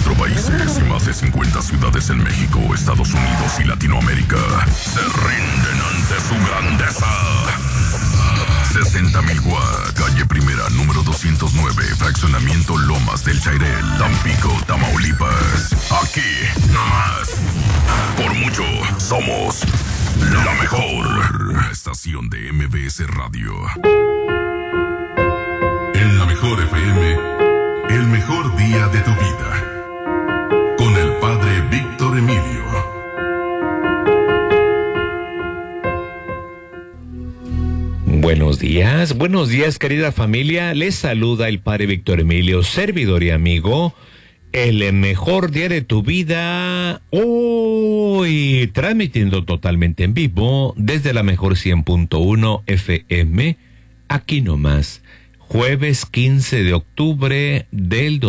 24 países y más de 50 ciudades en México, Estados Unidos y Latinoamérica se rinden ante su grandeza. 60,000 Watt, calle Primera, número 209, fraccionamiento Lomas del Chairel, Tampico, Tamaulipas. Aquí, nomás. Por mucho, somos la mejor estación de MBS Radio. En la mejor FM, el mejor día de tu vida. Con el padre Víctor Emilio. Buenos días querida familia, les saluda el padre Víctor Emilio, servidor y amigo. El mejor día de tu vida, hoy transmitiendo totalmente en vivo desde la mejor 100.1 FM, aquí nomás, jueves 15 de octubre del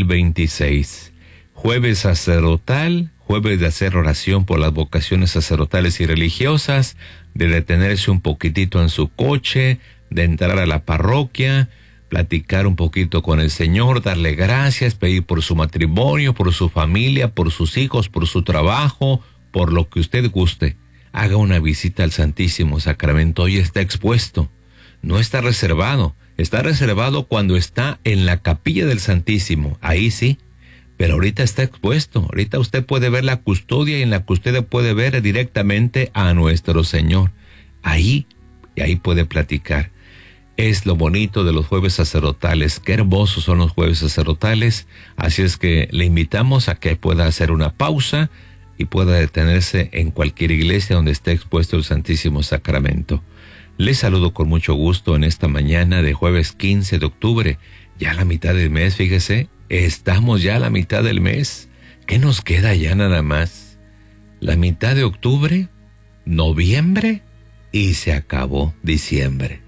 2026, jueves sacerdotal, jueves de hacer oración por las vocaciones sacerdotales y religiosas, de detenerse un poquitito en su coche, de entrar a la parroquia, platicar un poquito con el Señor, darle gracias, pedir por su matrimonio, por su familia, por sus hijos, por su trabajo, por lo que usted guste. Haga una visita al Santísimo Sacramento. Hoy está expuesto, no está reservado. Está reservado cuando está en la capilla del Santísimo, ahí sí. Pero ahorita está expuesto, ahorita usted puede ver la custodia y en la custodia puede ver directamente a nuestro Señor. Ahí puede platicar. Es lo bonito de los jueves sacerdotales, qué hermosos son los jueves sacerdotales, así es que le invitamos a que pueda hacer una pausa y pueda detenerse en cualquier iglesia donde esté expuesto el Santísimo Sacramento. Les saludo con mucho gusto en esta mañana de jueves 15 de octubre, ya la mitad del mes, fíjese, estamos ya a la mitad del mes. ¿Qué nos queda ya nada más? La mitad de octubre, noviembre y se acabó diciembre,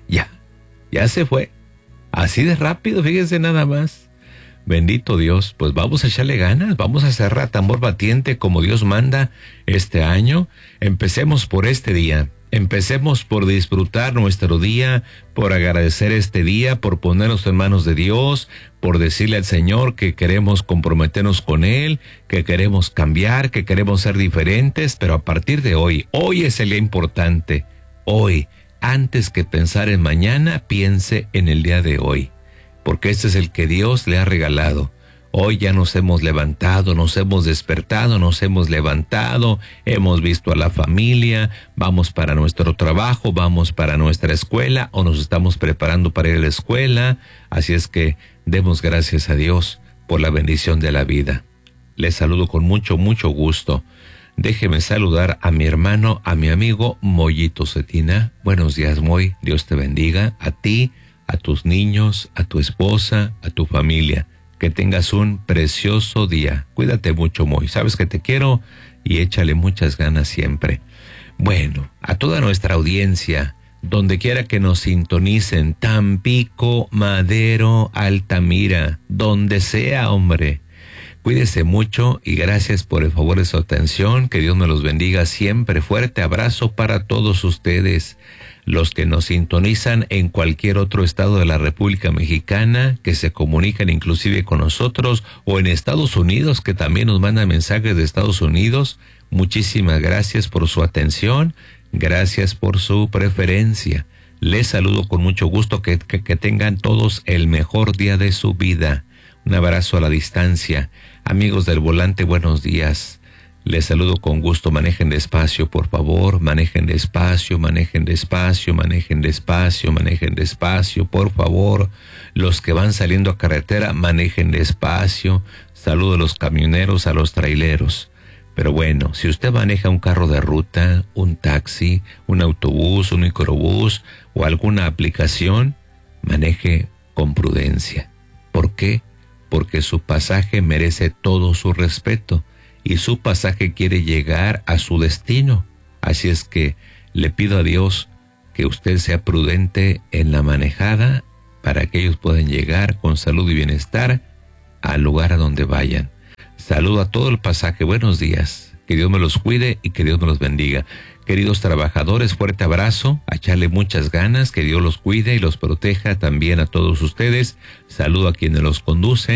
ya se fue, así de rápido, fíjense nada más. Bendito Dios, pues vamos a echarle ganas, vamos a cerrar tambor batiente como Dios manda este año. Empecemos por este día, empecemos por disfrutar nuestro día, por agradecer este día, por ponernos en manos de Dios, por decirle al Señor que queremos comprometernos con Él, que queremos cambiar, que queremos ser diferentes, pero a partir de hoy es el día importante, hoy. Antes que pensar en mañana, piense en el día de hoy, porque este es el que Dios le ha regalado. Hoy ya nos hemos levantado, nos hemos despertado, nos hemos levantado, hemos visto a la familia, vamos para nuestro trabajo, vamos para nuestra escuela o nos estamos preparando para ir a la escuela. Así es que demos gracias a Dios por la bendición de la vida. Les saludo con mucho gusto. Déjeme saludar a mi hermano, a mi amigo Moyito Cetina. Buenos días, Moy. Dios te bendiga. A ti, a tus niños, a tu esposa, a tu familia. Que tengas un precioso día. Cuídate mucho, Moy. Sabes que te quiero y échale muchas ganas siempre. Bueno, a toda nuestra audiencia, donde quiera que nos sintonicen, Tampico, Madero, Altamira, donde sea, hombre. Cuídese mucho y gracias por el favor de su atención. Que Dios me los bendiga siempre. Fuerte abrazo para todos ustedes. Los que nos sintonizan en cualquier otro estado de la República Mexicana, que se comunican inclusive con nosotros, o en Estados Unidos, que también nos mandan mensajes de Estados Unidos. Muchísimas gracias por su atención. Gracias por su preferencia. Les saludo con mucho gusto. Que tengan todos el mejor día de su vida. Un abrazo a la distancia. Amigos del volante, buenos días. Les saludo con gusto. Manejen despacio, por favor. Manejen despacio, manejen despacio, manejen despacio, manejen despacio, por favor. Los que van saliendo a carretera, manejen despacio. Saludo a los camioneros, a los traileros. Pero bueno, si usted maneja un carro de ruta, un taxi, un autobús, un microbús o alguna aplicación, maneje con prudencia. ¿Por qué? Porque su pasaje merece todo su respeto y su pasaje quiere llegar a su destino. Así es que le pido a Dios que usted sea prudente en la manejada para que ellos puedan llegar con salud y bienestar al lugar a donde vayan. Saludo a todo el pasaje, buenos días, que Dios me los cuide y que Dios me los bendiga. Queridos trabajadores, fuerte abrazo, a echarle muchas ganas, que Dios los cuide y los proteja también a todos ustedes. Saludo a quienes los conducen,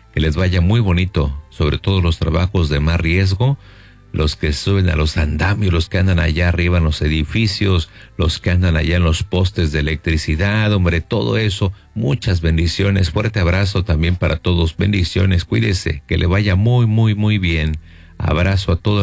Que les vaya muy bonito, sobre todo los trabajos de más riesgo, los que suben a los andamios, los que andan allá arriba en los edificios, los que andan allá en los postes de electricidad, hombre, todo eso, muchas bendiciones, fuerte abrazo también para todos, bendiciones, cuídese, que le vaya muy, muy, muy bien. Abrazo a todos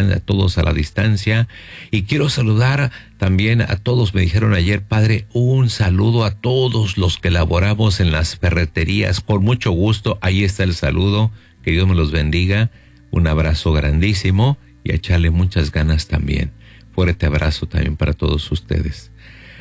a la distancia, y quiero saludar también a todos. Me dijeron ayer, padre, un saludo a todos los que laboramos en las ferreterías, con mucho gusto, ahí está el saludo, que Dios me los bendiga, un abrazo grandísimo y a echarle muchas ganas también. Fuerte abrazo también para todos ustedes.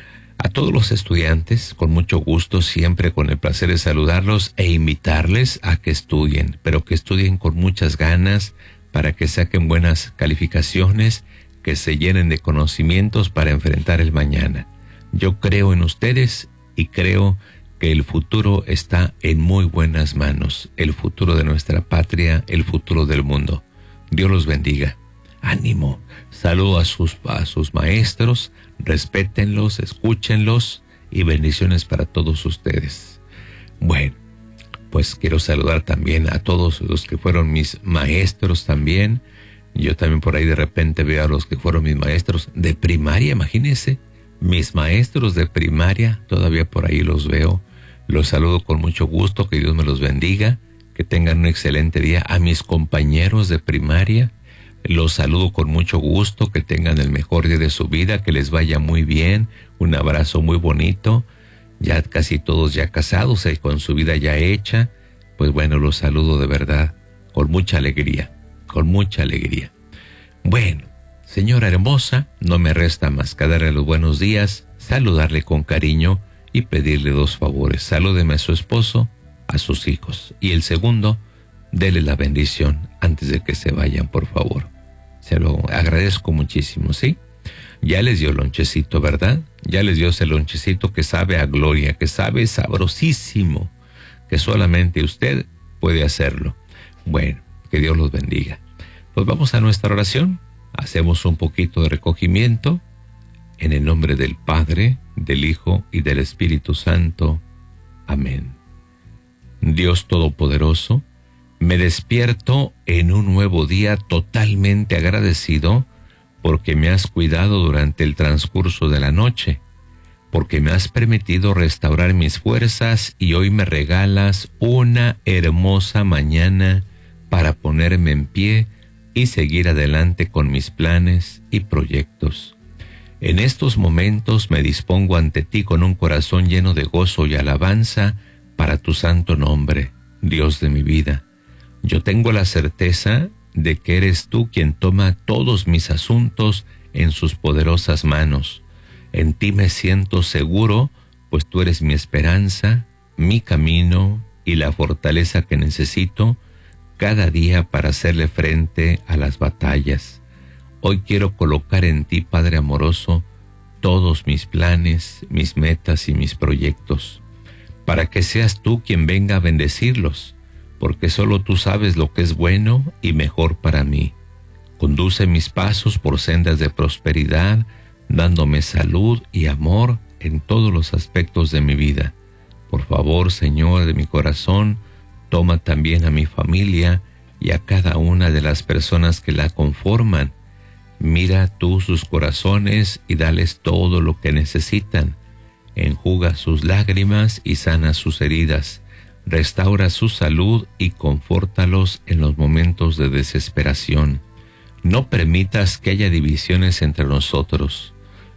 A todos los estudiantes, con mucho gusto, siempre con el placer de saludarlos e invitarles a que estudien, pero que estudien con muchas ganas, para que saquen buenas calificaciones, que se llenen de conocimientos para enfrentar el mañana. Yo creo en ustedes y creo que el futuro está en muy buenas manos, el futuro de nuestra patria, el futuro del mundo. Dios los bendiga. Ánimo. Saludo a sus maestros, respétenlos, escúchenlos y bendiciones para todos ustedes. Bueno, pues quiero saludar también a todos los que fueron mis maestros también. Yo también por ahí de repente veo a los que fueron mis maestros de primaria, imagínense, mis maestros de primaria, todavía por ahí los veo. Los saludo con mucho gusto, que Dios me los bendiga, que tengan un excelente día. A mis compañeros de primaria, los saludo con mucho gusto, que tengan el mejor día de su vida, que les vaya muy bien, un abrazo muy bonito. Ya casi todos ya casados y con su vida ya hecha, pues bueno, los saludo de verdad, con mucha alegría, con mucha alegría. Bueno, señora hermosa, no me resta más que darle los buenos días, saludarle con cariño y pedirle dos favores. Salúdeme a su esposo, a sus hijos, y el segundo, dele la bendición antes de que se vayan, por favor. Se lo agradezco muchísimo, ¿sí? Ya les dio lonchecito, ¿verdad? Ya les dio ese lonchecito que sabe a gloria, que sabe sabrosísimo, que solamente usted puede hacerlo. Bueno, que Dios los bendiga. Pues vamos a nuestra oración. Hacemos un poquito de recogimiento. En el nombre del Padre, del Hijo y del Espíritu Santo. Amén. Dios Todopoderoso, me despierto en un nuevo día totalmente agradecido, porque me has cuidado durante el transcurso de la noche, porque me has permitido restaurar mis fuerzas y hoy me regalas una hermosa mañana para ponerme en pie y seguir adelante con mis planes y proyectos. En estos momentos me dispongo ante ti con un corazón lleno de gozo y alabanza para tu santo nombre, Dios de mi vida. Yo tengo la certeza de que eres tú quien toma todos mis asuntos en sus poderosas manos. En ti me siento seguro, pues tú eres mi esperanza, mi camino y la fortaleza que necesito cada día para hacerle frente a las batallas. Hoy quiero colocar en ti, Padre amoroso, todos mis planes, mis metas y mis proyectos, para que seas tú quien venga a bendecirlos, porque solo tú sabes lo que es bueno y mejor para mí. Conduce mis pasos por sendas de prosperidad, dándome salud y amor en todos los aspectos de mi vida. Por favor, Señor de mi corazón, toma también a mi familia y a cada una de las personas que la conforman. Mira tú sus corazones y dales todo lo que necesitan. Enjuga sus lágrimas y sana sus heridas. Restaura su salud y confórtalos en los momentos de desesperación. No permitas que haya divisiones entre nosotros.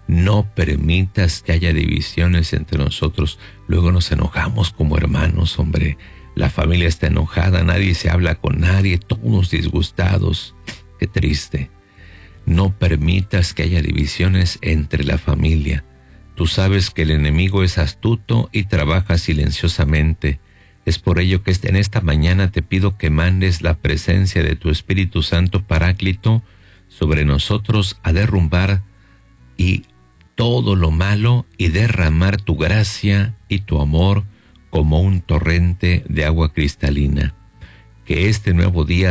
No permitas que haya divisiones entre nosotros. Luego nos enojamos como hermanos, hombre. La familia está enojada, nadie se habla con nadie, todos disgustados. Qué triste. No permitas que haya divisiones entre la familia. Tú sabes que el enemigo es astuto y trabaja silenciosamente. Es por ello que en esta mañana te pido que mandes la presencia de tu Espíritu Santo Paráclito sobre nosotros a derrumbar y todo lo malo y derramar tu gracia y tu amor como un torrente de agua cristalina. Que este nuevo día